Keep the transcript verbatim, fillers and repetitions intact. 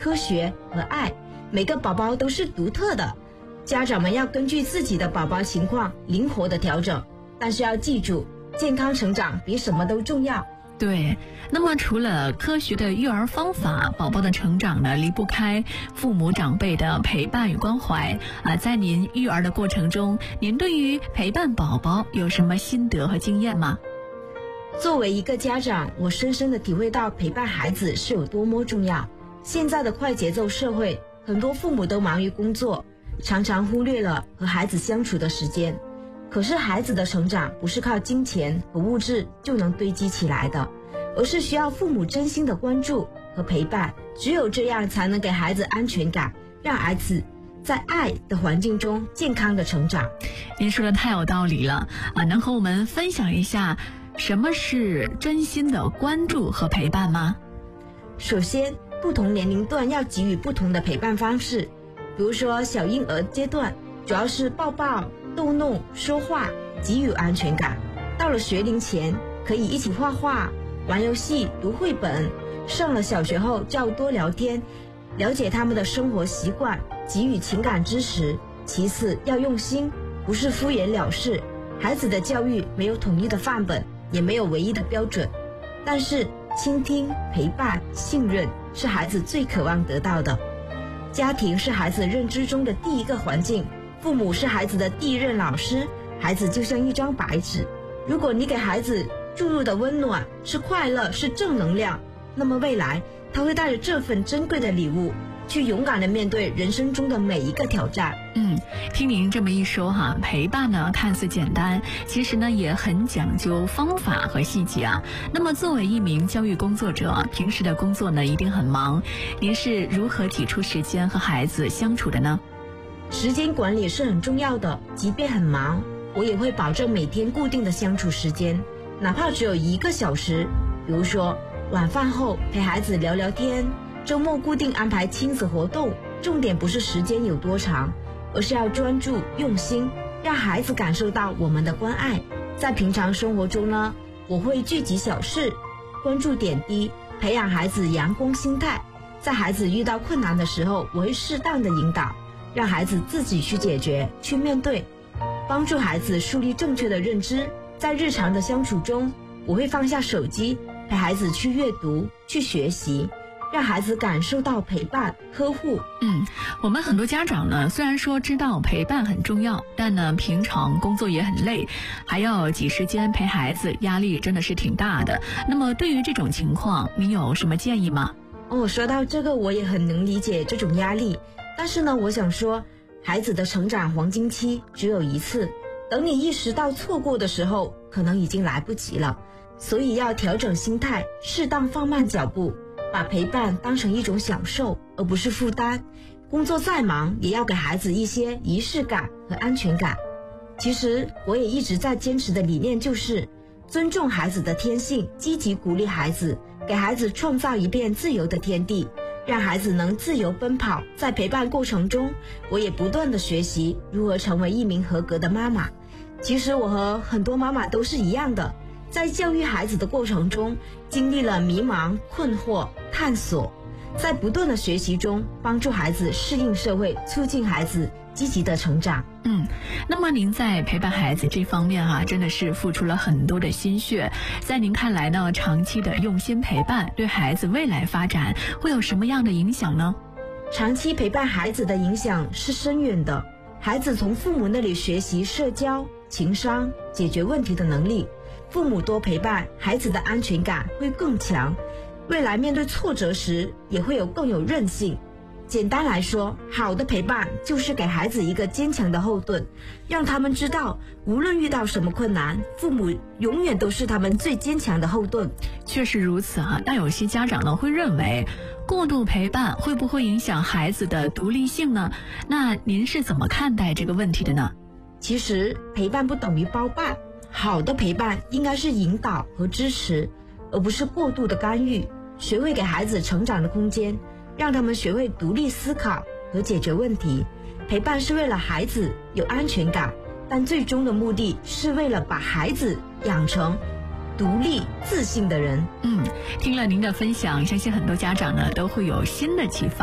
科学和爱。每个宝宝都是独特的，家长们要根据自己的宝宝情况灵活的调整，但是要记住，健康成长比什么都重要。 对，那么除了科学的育儿方法，宝宝的成长呢，离不开父母长辈的陪伴与关怀啊。在您育儿的过程中，您对于陪伴宝宝有什么心得和经验吗？ 作为一个家长，我深深地体会到陪伴孩子是有多么重要。现在的快节奏社会，很多父母都忙于工作，常常忽略了和孩子相处的时间。可是孩子的成长不是靠金钱和物质就能堆积起来的，而是需要父母真心的关注和陪伴。只有这样才能给孩子安全感，让孩子在爱的环境中健康的成长。 您说的太有道理了啊！能和我们分享一下什么是真心的关注和陪伴吗？ 首先，不同年龄段要给予不同的陪伴方式。比如说小婴儿阶段，主要是抱抱、逗弄、说话，给予安全感。到了学龄前，可以一起画画、玩游戏、读绘本。上了小学后，就要多聊天，了解他们的生活习惯，给予情感支持。其次，要用心，不是敷衍了事。孩子的教育没有统一的范本，也没有唯一的标准，但是倾听、陪伴、信任是孩子最渴望得到的。家庭是孩子认知中的第一个环境，父母是孩子的第一任老师。孩子就像一张白纸，如果你给孩子注入的温暖是快乐，是正能量，那么未来他会带着这份珍贵的礼物去勇敢地面对人生中的每一个挑战。 嗯，听您这么一说哈，陪伴呢看似简单，其实呢也很讲究方法和细节啊。那么作为一名教育工作者，平时的工作呢一定很忙，您是如何挤出时间和孩子相处的呢？ 时间管理是很重要的，即便很忙，我也会保证每天固定的相处时间，哪怕只有一个小时。比如说晚饭后陪孩子聊聊天，周末固定安排亲子活动。重点不是时间有多长，而是要专注用心，让孩子感受到我们的关爱。在平常生活中呢，我会聚集小事，关注点滴，培养孩子阳光心态。在孩子遇到困难的时候，我会适当的引导，让孩子自己去解决，去面对，帮助孩子树立正确的认知。在日常的相处中，我会放下手机，陪孩子去阅读，去学习，让孩子感受到陪伴、呵护。 嗯，我们很多家长呢，虽然说知道陪伴很重要，但呢，平常工作也很累，还要挤时间陪孩子，压力真的是挺大的。那么对于这种情况，你有什么建议吗？ 哦，说到这个，我也很能理解这种压力。但是呢，我想说，孩子的成长黄金期只有一次，等你意识到错过的时候，可能已经来不及了。所以要调整心态，适当放慢脚步，把陪伴当成一种享受，而不是负担。工作再忙，也要给孩子一些仪式感和安全感。其实我也一直在坚持的理念就是尊重孩子的天性，积极鼓励孩子，给孩子创造一片自由的天地，让孩子能自由奔跑。在陪伴过程中，我也不断的学习如何成为一名合格的妈妈。其实我和很多妈妈都是一样的，在教育孩子的过程中，经历了迷茫、困惑、探索，在不断的学习中，帮助孩子适应社会，促进孩子积极的成长。 嗯，那么您在陪伴孩子这方面啊，真的是付出了很多的心血。在您看来呢，长期的用心陪伴对孩子未来发展会有什么样的影响呢？ 长期陪伴孩子的影响是深远的，孩子从父母那里学习社交、情商、解决问题的能力。父母多陪伴，孩子的安全感会更强，未来面对挫折时也会有更有韧性。简单来说，好的陪伴就是给孩子一个坚强的后盾，让他们知道无论遇到什么困难，父母永远都是他们最坚强的后盾。 确实如此啊，但有些家长呢会认为过度陪伴会不会影响孩子的独立性呢？那您是怎么看待这个问题的呢？ 其实陪伴不等于包办，好的陪伴应该是引导和支持，而不是过度的干预。学会给孩子成长的空间，让他们学会独立思考和解决问题。陪伴是为了孩子有安全感，但最终的目的是为了把孩子养成独立自信的人。 嗯，听了您的分享，相信很多家长呢都会有新的启发。